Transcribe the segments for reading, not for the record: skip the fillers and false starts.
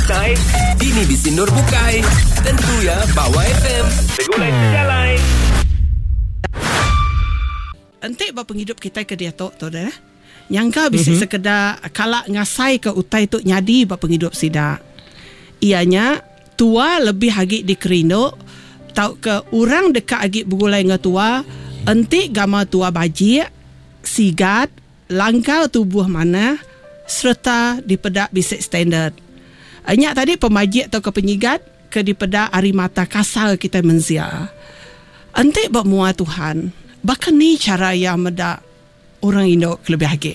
Bukai. Ini Bisi Nur Bukai. Tentu ya Bawa FM. Tegulai sejalai. Entik bapa penghidup kita ke dia tu dah. Nyangka bisa sekedar kalak ngasai ke utai tu nyadi bapa penghidup sida. Ianya tua lebih hagi dikerindo tau ke orang dekat hagi bergulai dengan tua. Entik gama tua bajik, sigat, langkau tubuh mana serta dipedak bisik standard. Anyak tadi pemajik atau ke penyigat ke dipedak ari mata kasar kita menzia. Entik buat mua Tuhan. Bahkan ni cara yang medak orang Indo lebih hagi.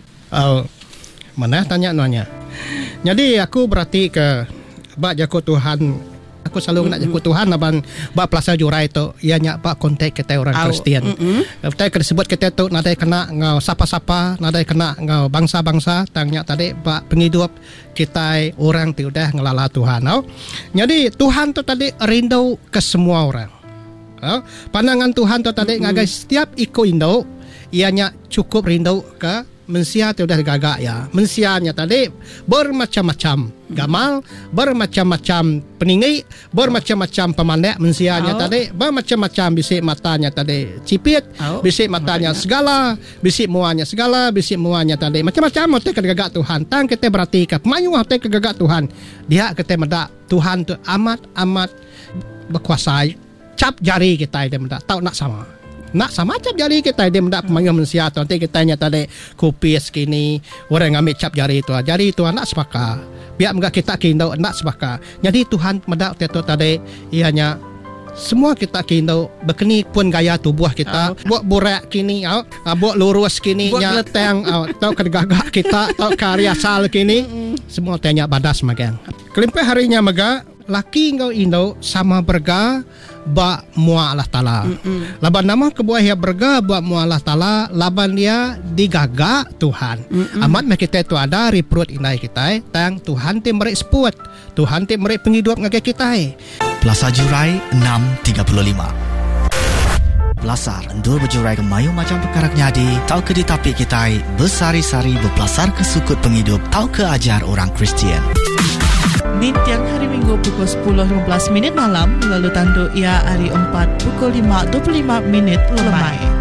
Mana tanya nanya. Jadi aku berarti ke bak jago Tuhan. Aku selalu nak jago Tuhan aban bak Plaza Jurai tu ianya bak kontak kita orang Kristian. Kita disebut kita tu nadai kena ngau sapa-sapa, nadai kena ngau bangsa-bangsa tangnya tadi bak penghidup kita orang tu dah ngelala Tuhan. Jadi Tuhan tu tadi rindu ke semua orang. Pandangan Tuhan tu tadi ngagai setiap iko Indo ianya cukup rindu ke mensia tu dah gagak ya. Mensianya tadi bermacam-macam gamal, bermacam-macam peninggi, bermacam-macam pemandai mensianya tadi, bermacam-macam bisik matanya tadi cipit, bisik matanya segala, bisik muanya segala, bisik muanya tadi macam-macam hotel ke gagak Tuhan. Tang kita berarti ke pemayu hotel ke gagak Tuhan. Dia kita medak Tuhan tu amat berkuasa. Cap jari kita dia medak tahu nak sama. Nak sama cap jari kita dia mendak pemanggilan manusia tu nanti kita tanya tadi kupis kini orang ambil cap jari itu nak sepaka biar enggak kita kindo nak sepaka. Jadi Tuhan mendak tu tadi ianya semua kita kindo berkeni pun gaya tubuh kita buat borak kini buat lurus kini nya tang tau kedegagak kita tau karya sal kini semua tanya badas magang kelimpe harinya maga laki engkau Indo sama berga ba mua Allah Ta'ala. Laban nama kebuah ya berga ba mua Allah Ta'ala, laban dia digagak Tuhan. Amat kita tu ada reprut indai kita tang Tuhan te merek seput. Tuhan te merek penghidup ngage kita. Plaza Jurai 635. Belasar endur berjurai ke mayu macam perkara nyadi, tau ke ditapik kita bersari-sari berpelasar ke sukut penghidup, tau ke ajar orang Kristian. Tiang hari Minggu pukul 10.15 malam lalu tanduk ia hari 4 pukul 5.25 lemai.